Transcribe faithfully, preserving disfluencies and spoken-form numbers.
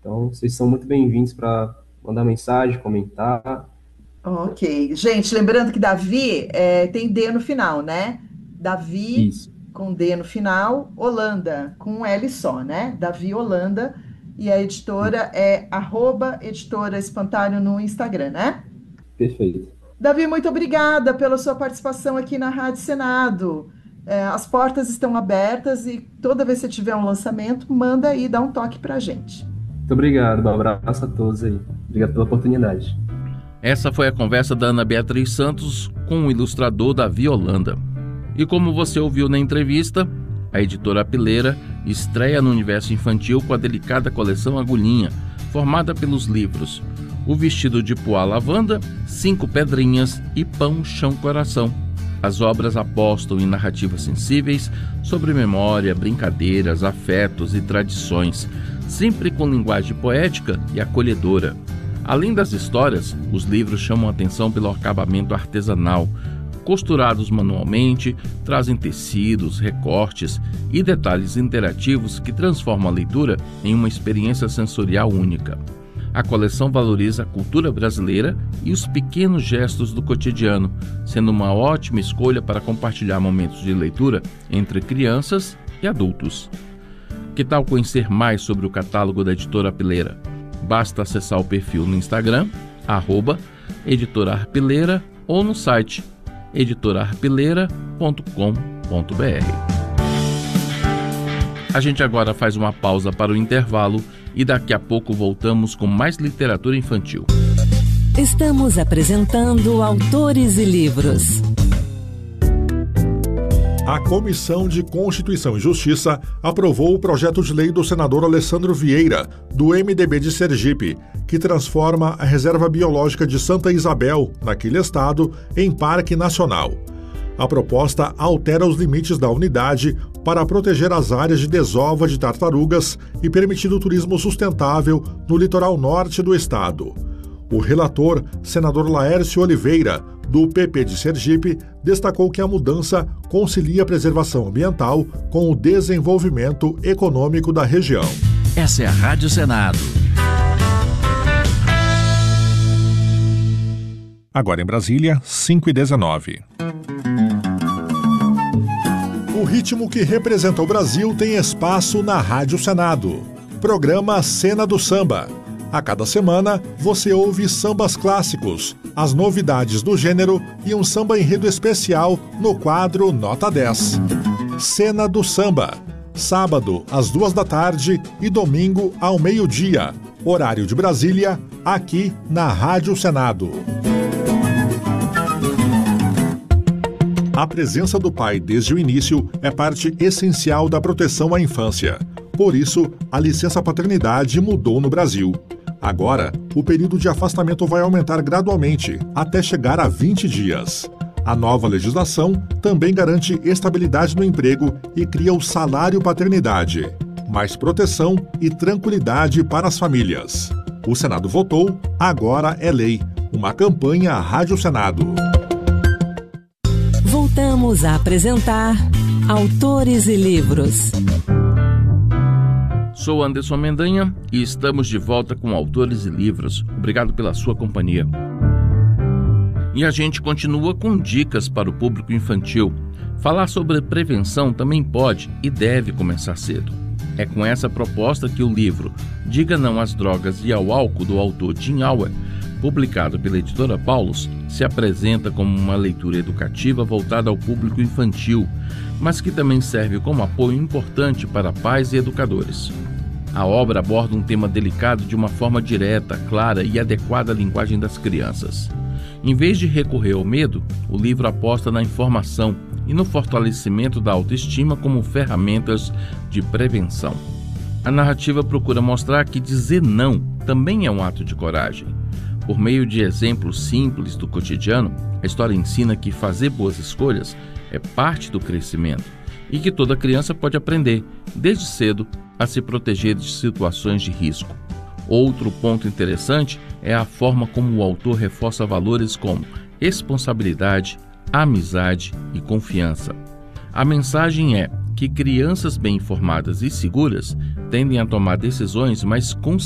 Então, vocês são muito bem-vindos para mandar mensagem, comentar. Ok. Gente, lembrando que Davi é, tem D no final, né? Davi Isso, com D no final, Holanda com um L só, né? Davi Holanda. E a isso. editora é arroba editora Espantalho no Instagram, né? Perfeito. Davi, muito obrigada pela sua participação aqui na Rádio Senado. É, as portas estão abertas e toda vez que você tiver um lançamento, manda aí, dá um toque pra gente. Muito obrigado, um abraço a todos aí. Obrigado pela oportunidade. Essa foi a conversa da Ana Beatriz Santos com o ilustrador Davi Holanda. E como você ouviu na entrevista, a editora Apileira estreia no universo infantil com a delicada coleção Agulhinha, formada pelos livros O Vestido de Poá Lavanda, Cinco Pedrinhas e Pão, Chão, Coração. As obras apostam em narrativas sensíveis sobre memória, brincadeiras, afetos e tradições, sempre com linguagem poética e acolhedora. Além das histórias, os livros chamam a atenção pelo acabamento artesanal. Costurados manualmente, trazem tecidos, recortes e detalhes interativos que transformam a leitura em uma experiência sensorial única. A coleção valoriza a cultura brasileira e os pequenos gestos do cotidiano, sendo uma ótima escolha para compartilhar momentos de leitura entre crianças e adultos. Que tal conhecer mais sobre o catálogo da Editora Apileira? Basta acessar o perfil no Instagram, arroba Editora Arpileira, ou no site editora arpileira ponto com ponto br. A gente agora faz uma pausa para o intervalo e daqui a pouco voltamos com mais literatura infantil. Estamos apresentando Autores e Livros. A Comissão de Constituição e Justiça aprovou o projeto de lei do senador Alessandro Vieira, do M D B de Sergipe, que transforma a Reserva Biológica de Santa Isabel, naquele estado, em Parque Nacional. A proposta altera os limites da unidade para proteger as áreas de desova de tartarugas e permitir o turismo sustentável no litoral norte do estado. O relator, senador Laércio Oliveira, do P P de Sergipe, destacou que a mudança concilia a preservação ambiental com o desenvolvimento econômico da região. Essa é a Rádio Senado. Agora em Brasília, cinco e dezenove. O ritmo que representa o Brasil tem espaço na Rádio Senado. Programa Cena do Samba. A cada semana, você ouve sambas clássicos, as novidades do gênero e um samba enredo especial no quadro Nota dez. Cena do Samba. Sábado, às duas da tarde e domingo, ao meio-dia. Horário de Brasília, aqui na Rádio Senado. A presença do pai desde o início é parte essencial da proteção à infância. Por isso, a licença paternidade mudou no Brasil. Agora, o período de afastamento vai aumentar gradualmente, até chegar a vinte dias. A nova legislação também garante estabilidade no emprego e cria o salário paternidade. Mais proteção e tranquilidade para as famílias. O Senado votou, agora é lei. Uma campanha Rádio Senado. Voltamos a apresentar Autores e Livros. Sou Anderson Mendanha e estamos de volta com Autores e Livros. Obrigado pela sua companhia. E a gente continua com dicas para o público infantil. Falar sobre prevenção também pode e deve começar cedo. É com essa proposta que o livro Diga Não às Drogas e ao Álcool, do autor Jim Auer, publicado pela editora Paulus, se apresenta como uma leitura educativa voltada ao público infantil, mas que também serve como apoio importante para pais e educadores. A obra aborda um tema delicado de uma forma direta, clara e adequada à linguagem das crianças. Em vez de recorrer ao medo, o livro aposta na informação e no fortalecimento da autoestima como ferramentas de prevenção. A narrativa procura mostrar que dizer não também é um ato de coragem. Por meio de exemplos simples do cotidiano, a história ensina que fazer boas escolhas é parte do crescimento e que toda criança pode aprender, desde cedo, a se proteger de situações de risco. Outro ponto interessante é a forma como o autor reforça valores como responsabilidade, amizade e confiança. A mensagem é que crianças bem informadas e seguras tendem a tomar decisões mais conscientes